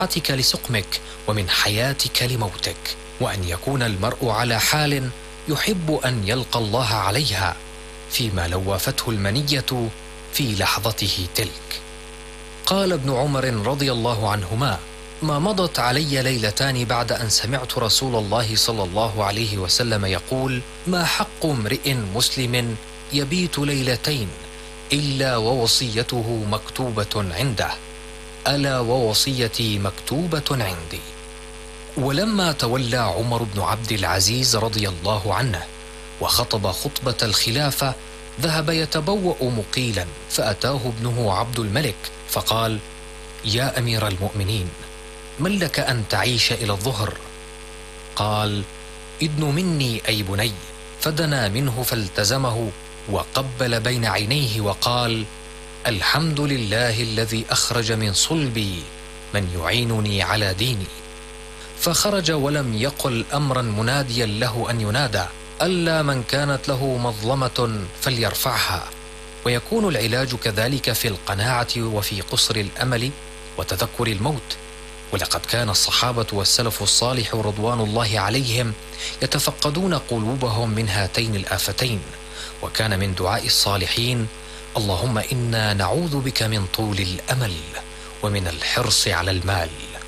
صحتك لسقمك ومن حياتك لموتك، وأن يكون المرء على حال يحب أن يلقى الله عليها، فيما لو وافته المنية في لحظته تلك. قال ابن عمر رضي الله عنهما: ما مضت علي ليلتان بعد أن سمعت رسول الله صلى الله عليه وسلم يقول: ما حق امرئ مسلم يبيت ليلتين إلا ووصيته مكتوبة عنده، ألا ووصيتي مكتوبة عندي. ولما تولى عمر بن عبد العزيز رضي الله عنه وخطب خطبة الخلافة، ذهب يتبوأ مقيلا، فأتاه ابنه عبد الملك فقال: يا أمير المؤمنين، من لك أن تعيش إلى الظهر؟ قال: ادن مني أي بني. فدنا منه فالتزمه وقبل بين عينيه وقال: الحمد لله الذي أخرج من صلبي من يعينني على ديني. فخرج ولم يقل أمرا مناديا له أن ينادى: ألا من كانت له مظلمة فليرفعها. ويكون العلاج كذلك في القناعة وفي قصر الأمل وتذكر الموت. ولقد كان الصحابة والسلف الصالح رضوان الله عليهم يتفقدون قلوبهم من هاتين الآفتين، وكان من دعاء الصالحين: اللهم إنا نعوذ بك من طول الأمل ومن الحرص على المال.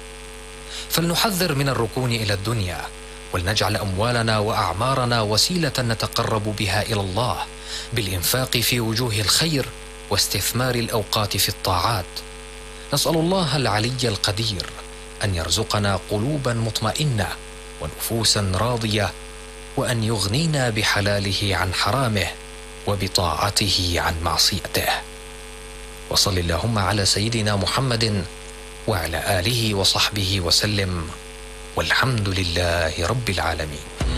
فلنحذر من الركون إلى الدنيا، ولنجعل أموالنا وأعمارنا وسيلة نتقرب بها إلى الله بالإنفاق في وجوه الخير واستثمار الأوقات في الطاعات. نسأل الله العلي القدير أن يرزقنا قلوبا مطمئنة ونفوسا راضية، وأن يغنينا بحلاله عن حرامه وبطاعته عن معصيته. وصل اللهم على سيدنا محمد وعلى آله وصحبه وسلم، والحمد لله رب العالمين.